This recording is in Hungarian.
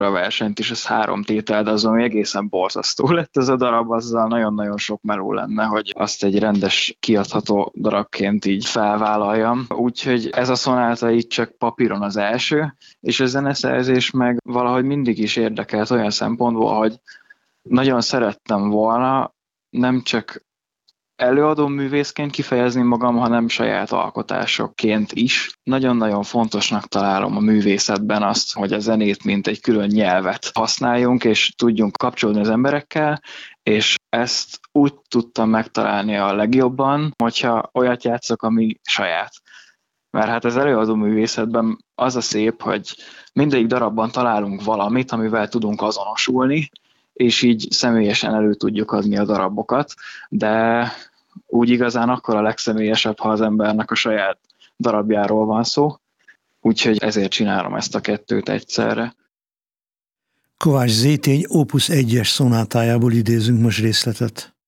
a versenyt is, ez 3 tétel, de azon egészen borzasztó lett ez a darab, azzal nagyon-nagyon sok meló lenne, hogy azt egy rendes kiadható darabként így felvállaljam. Úgyhogy ez a szonáta így csak papíron az első, és a zeneszerzés meg valahogy mindig is érdekelt olyan szempontból, hogy nagyon szerettem volna nem csak előadó művészként kifejezni magam, hanem saját alkotásokként is. Nagyon-nagyon fontosnak találom a művészetben azt, hogy a zenét mint egy külön nyelvet használjunk, és tudjunk kapcsolódni az emberekkel, és ezt úgy tudtam megtalálni a legjobban, hogyha olyat játszok, ami saját. Mert hát az előadó művészetben az a szép, hogy mindegyik darabban találunk valamit, amivel tudunk azonosulni, és így személyesen elő tudjuk adni a darabokat, de úgy igazán akkor a legszemélyesebb, ha az embernek a saját darabjáról van szó, úgyhogy ezért csinálom ezt a 2 egyszerre. Kovács Zétény Opus 1-es szonátájából idézünk most részletet.